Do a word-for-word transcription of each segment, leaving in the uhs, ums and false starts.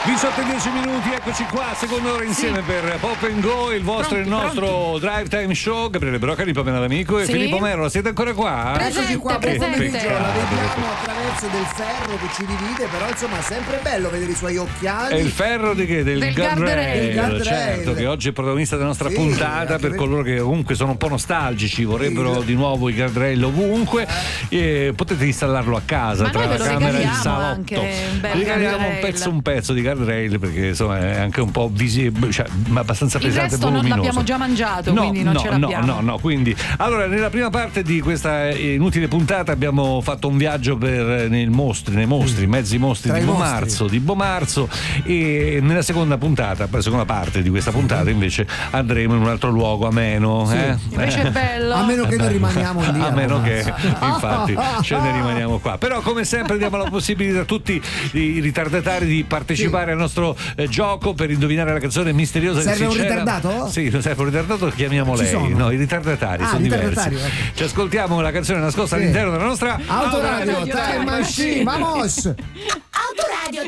diciotto e dieci minuti, eccoci qua, seconda ora insieme sì. per Pop and Go, il vostro e il nostro pronti. Drive Time Show. Gabriele Broccoli, Pamela D'Amico e sì. Filippo Merlo, siete ancora qua? Presente, qua, presente. La vediamo attraverso del ferro che ci divide, però insomma è sempre bello vedere i suoi occhiali. E il ferro di che? Del, del guardrail, guardrail, certo, che oggi è protagonista della nostra sì, puntata per coloro che comunque sono un po' nostalgici, vorrebbero sì. di nuovo i guardrail ovunque. E potete installarlo a casa, ma tra la camera e il salotto. Regaliamo un pezzo un pezzo di guardrail perché insomma è anche un po' visibile, cioè abbastanza pesante e voluminoso. Il resto non l'abbiamo già mangiato, no, quindi non no, ce l'abbiamo. No, no, no, quindi allora nella prima parte di questa inutile puntata abbiamo fatto un viaggio per nei mostri, nei mostri, mezzi mostri Tra di Bomarzo, di Bomarzo e nella seconda puntata, per la seconda parte di questa puntata invece andremo in un altro luogo ameno, sì. eh? Invece è bello. A meno che non rimaniamo lì. A meno che infatti ce ne rimaniamo qua. Però come sempre diamo la possibilità a tutti i ritardatari di partecipare sì. al nostro eh, gioco per indovinare la canzone misteriosa. Serve un ritardato? Sì, serve un ritardato, chiamiamo Ci lei. sono? No, i ritardatari ah, sono ritardatari, diversi. okay. Ci ascoltiamo la canzone nascosta sì. all'interno della nostra Autoradio, Autoradio Time, Time Machine. Vamos! Autoradio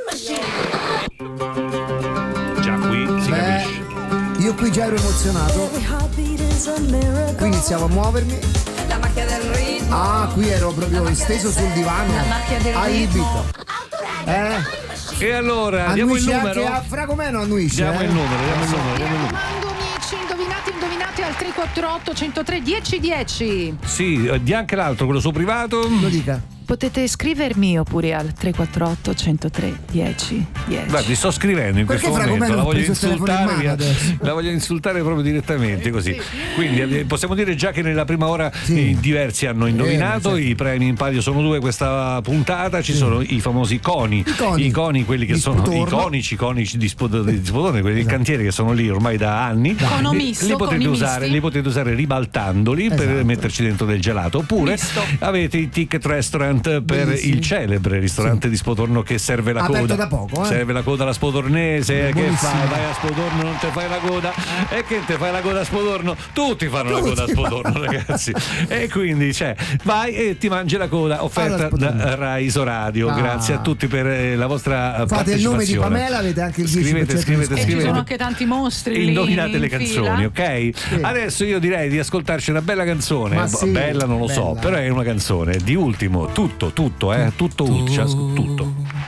Time Machine. Già qui si Beh, capisce. Io qui già ero emozionato. Qui iniziavo a muovermi. La macchia del ritmo. Ah, qui ero proprio steso sul divano. La macchia del ritmo. Eh? E allora, diamo il numero. Anche a Fragomeno annuisce. Diamo eh? il numero, diamo il numero, diamo il numero. Mando amici, indovinate, indovinate al tre quattro otto uno zero tre dieci dieci. Sì, di anche l'altro, quello suo privato. Lo dica. Potete scrivermi oppure al tre quattro otto uno zero tre dieci dieci. Guarda, ti sto scrivendo in Perché questo momento, la voglio insultare, via, in la voglio insultare proprio direttamente così. Quindi possiamo dire già che nella prima ora sì. eh, diversi hanno indovinato, eh, i premi in palio sono due questa puntata, ci sì. sono i famosi coni, i coni, i coni quelli che di sono Sputorno. iconici, conici di Sputorno, quelli esatto. del cantiere che sono lì ormai da anni. Economisto, li potete usare, li potete usare ribaltandoli esatto. per metterci dentro del gelato, oppure Misto. avete i ticket restaurant per Bellissimo. il celebre ristorante sì. di Sputorno che serve la Aperto coda da poco, eh? serve la coda alla Sputornese. Che Buonissimo. fai? Vai a Sputorno, non te fai la coda e che te fai la coda a Sputorno? Tutti fanno Tutti la coda a Sputorno, ragazzi. E quindi cioè, vai e ti mangi la coda offerta allora, da Rai Isoradio. Ah. Grazie a tutti per eh, la vostra Fate partecipazione. Il nome di Pamela, avete anche il dieci per cento scrivete, scrivete, e scrivete. ci sono anche tanti mostri. Indovinate lì le in canzoni, fila. ok? Sì. Adesso io direi di ascoltarci una bella canzone. Ma sì, bella non lo bella. so, però è una canzone di Ultimo, tutto, tutto, eh, tutto, tutto. tutto.